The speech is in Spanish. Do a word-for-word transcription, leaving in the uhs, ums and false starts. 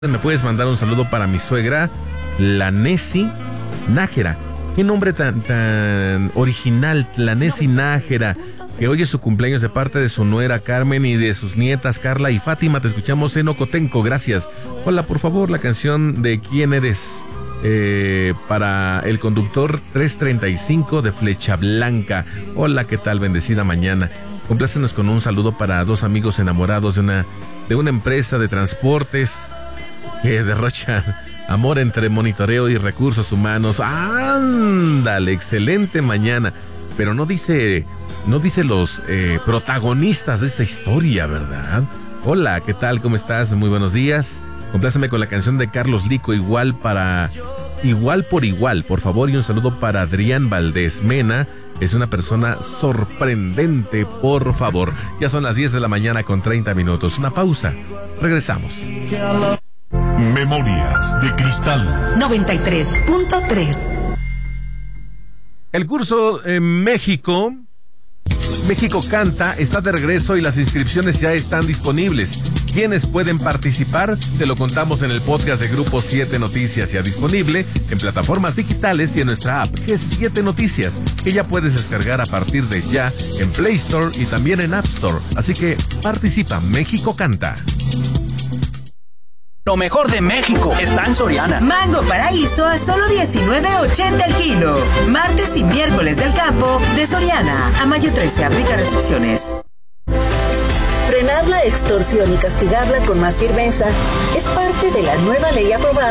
Me puedes mandar un saludo para mi suegra, la Nessie Nájera. Qué nombre tan, tan original, la Nessie Nájera, que hoy es su cumpleaños de parte de su nuera Carmen y de sus nietas Carla y Fátima. Te escuchamos en Ocotenco, gracias. Hola, por favor, la canción de ¿Quién eres? Eh, para el conductor trescientos treinta y cinco de Flecha Blanca. Hola, ¿qué tal? Bendecida mañana. Complácenos con un saludo para dos amigos enamorados de una, de una empresa de transportes que derrochan amor entre monitoreo y recursos humanos. ¡Ándale! Excelente mañana. Pero no dice, no dice los eh, protagonistas de esta historia, ¿verdad? Hola, ¿qué tal? ¿Cómo estás? Muy buenos días. Compláceme con la canción de Carlos Lico, igual para... Igual por igual, por favor, y un saludo para Adrián Valdés Mena. Es una persona sorprendente, por favor. Ya son las diez de la mañana con treinta minutos. Una pausa. Regresamos. Memorias de Cristal noventa y tres punto tres. El curso en México, México Canta, está de regreso y las inscripciones ya están disponibles. ¿Quiénes pueden participar? Te lo contamos en el podcast de Grupo siete Noticias, ya disponible en plataformas digitales y en nuestra app G siete Noticias, que ya puedes descargar a partir de ya en Play Store y también en App Store. Así que participa, México Canta. Lo mejor de México está en Soriana. Mango Paraíso a solo diecinueve ochenta el kilo. Martes y miércoles del campo de Soriana. A mayo trece, aplica restricciones. Frenar la extorsión y castigarla con más firmeza es parte de la nueva ley aprobada